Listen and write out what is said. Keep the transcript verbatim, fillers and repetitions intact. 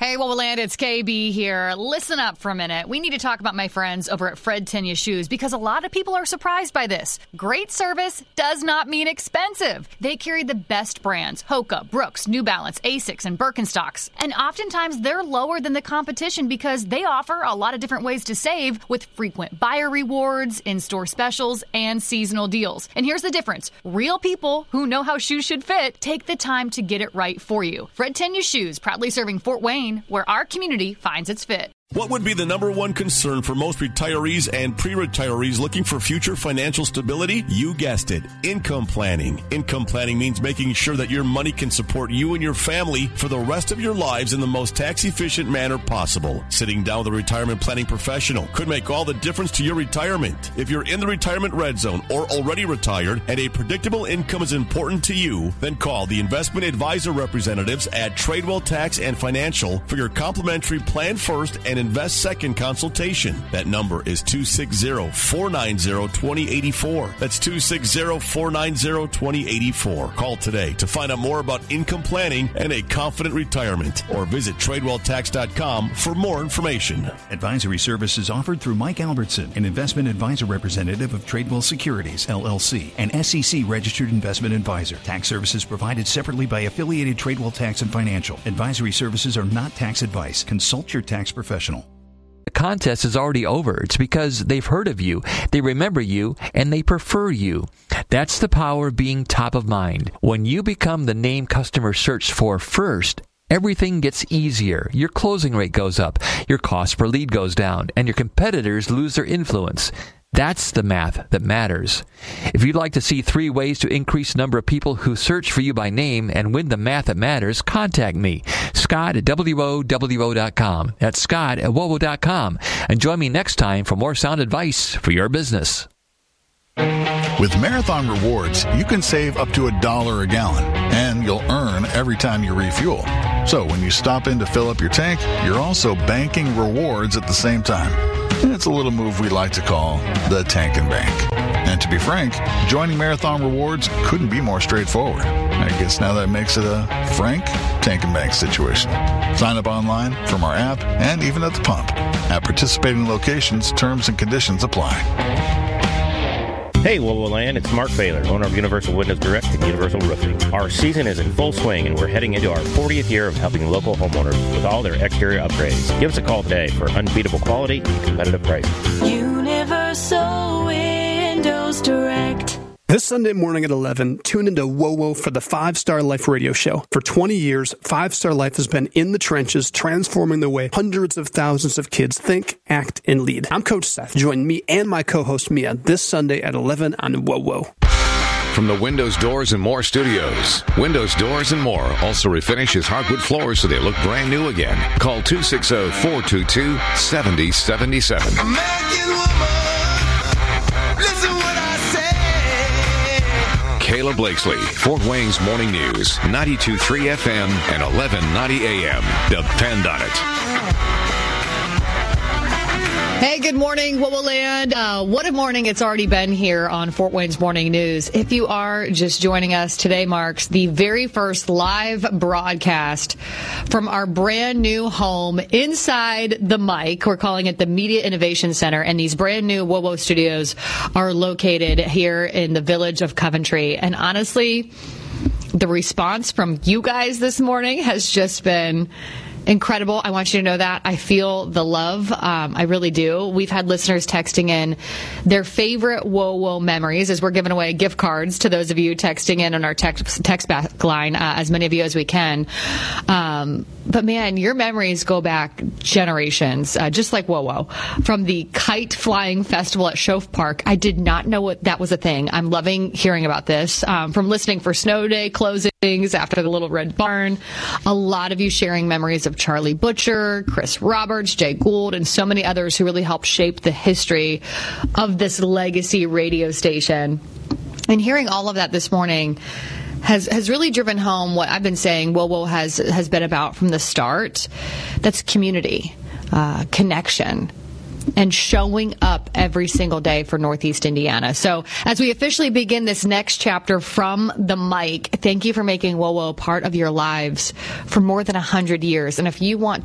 Hey, Wowoland, it's K B here. Listen up for a minute. We need to talk about my friends over at Fred Tenya Shoes because a lot of people are surprised by this. Great service does not mean expensive. They carry the best brands, Hoka, Brooks, New Balance, Asics, and Birkenstocks. And oftentimes they're lower than the competition because they offer a lot of different ways to save with frequent buyer rewards, in-store specials, and seasonal deals. And here's the difference. Real people who know how shoes should fit take the time to get it right for you. Fred Tenya Shoes, proudly serving Fort Wayne, where our community finds its fit. What would be the number one concern for most retirees and pre-retirees looking for future financial stability? You guessed it, income planning. Income planning means making sure that your money can support you and your family for the rest of your lives in the most tax-efficient manner possible. Sitting down with a retirement planning professional could make all the difference to your retirement. If you're in the retirement red zone or already retired and a predictable income is important to you, then call the investment advisor representatives at Tradewell Tax and Financial for your complimentary Plan First and Invest Second consultation. That number is two six zero, four nine zero, two zero eight four. That's two six zero, four nine zero, two zero eight four. Call today to find out more about income planning and a confident retirement, or visit tradewell tax dot com for more information. Advisory services offered through Mike Albertson, an investment advisor representative of Tradewell Securities, L L C, an S E C registered investment advisor. Tax services provided separately by affiliated Tradewell Tax and Financial. Advisory services are not tax advice. Consult your tax professional. The contest is already over. It's because they've heard of you, they remember you, and they prefer you. That's the power of being top of mind. When you become the name customers search for first, everything gets easier. Your closing rate goes up, your cost per lead goes down, and your competitors lose their influence. That's the math that matters. If you'd like to see three ways to increase the number of people who search for you by name and win the math that matters, contact me, Scott at W O W O dot com. That's Scott at W O W O dot com. And join me next time for more sound advice for your business. With Marathon Rewards, you can save up to a dollar a gallon, and you'll earn every time you refuel. So when you stop in to fill up your tank, you're also banking rewards at the same time. It's a little move we like to call the Tank and Bank. And to be frank, joining Marathon Rewards couldn't be more straightforward. I guess now that makes it a frank Tank and Bank situation. Sign up online, from our app, and even at the pump. At participating locations, terms and conditions apply. Hey, Wowoland, it's Mark Baylor, owner of Universal Windows Direct and Universal Roofing. Our season is in full swing, and we're heading into our fortieth year of helping local homeowners with all their exterior upgrades. Give us a call today for unbeatable quality and competitive prices. Universal Windows Direct. This Sunday morning at eleven, tune into WoWo for the Five Star Life radio show. For twenty years, Five Star Life has been in the trenches, transforming the way hundreds of thousands of kids think, act, and lead. I'm Coach Seth. Join me and my co-host Mia this Sunday at eleven on WoWo. From the Windows, Doors, and More studios, Windows, Doors, and More also refinishes hardwood floors so they look brand new again. Call two six zero, four two two, seven zero seven seven. American woman, listen what I say. Kayla Blakesley, Fort Wayne's Morning News, ninety-two point three F M and eleven ninety A M. Depend on it. Hey, good morning, Wowoland. Uh, what a morning it's already been here on Fort Wayne's Morning News. If you are just joining us, today marks the very first live broadcast from our brand new home inside the mic. We're calling it the Media Innovation Center, and these brand new WoWo studios are located here in the village of Coventry. And honestly, the response from you guys this morning has just been incredible. I want you to know that. I feel the love. Um, I really do. We've had listeners texting in their favorite WoWo memories as we're giving away gift cards to those of you texting in on our text, text back line, uh, as many of you as we can. Um, but man, your memories go back generations, uh, just like WoWo. From the kite flying festival at Shove Park, I did not know what that was a thing. I'm loving hearing about this. Um, from listening for Snow Day closings after the Little Red Barn, a lot of you sharing memories of Charlie Butcher, Chris Roberts, Jay Gould, and so many others who really helped shape the history of this legacy radio station. And hearing all of that this morning has has really driven home what I've been saying WoWo has has been about from the start. That's community, uh, connection, and showing up every single day for Northeast Indiana. So as we officially begin this next chapter from the mic, thank you for making WoWo part of your lives for more than one hundred years. And if you want